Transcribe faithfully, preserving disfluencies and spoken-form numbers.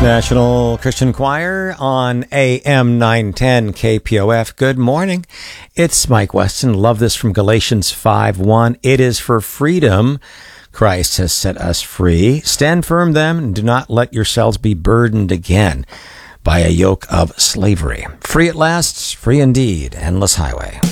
National Christian Choir on A M nine ten K P O F. Good morning. It's Mike Weston. Love this from Galatians five one. It is for freedom Christ has set us free. Stand firm then, and do not let yourselves be burdened again by a yoke of slavery. Free at last, free indeed. Endless Highway.